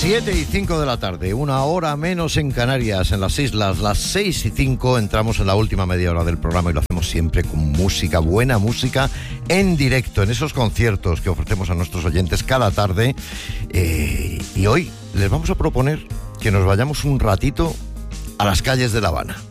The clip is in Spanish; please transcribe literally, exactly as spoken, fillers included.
siete y cinco de la tarde, una hora menos en Canarias, en las islas, las seis y cinco, entramos en la última media hora del programa y lo hacemos siempre con música, buena música, en directo, en esos conciertos que ofrecemos a nuestros oyentes cada tarde. Eh, y hoy les vamos a proponer que nos vayamos un ratito a las calles de La Habana.